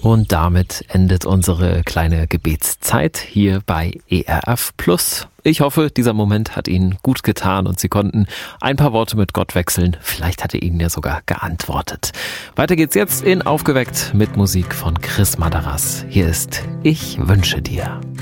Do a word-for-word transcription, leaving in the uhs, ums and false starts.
Und damit endet unsere kleine Gebetszeit hier bei E R F Plus. Ich hoffe, dieser Moment hat Ihnen gut getan und Sie konnten ein paar Worte mit Gott wechseln. Vielleicht hat er Ihnen ja sogar geantwortet. Weiter geht's jetzt in Aufgeweckt mit Musik von Chris Madaras. Hier ist Ich wünsche dir.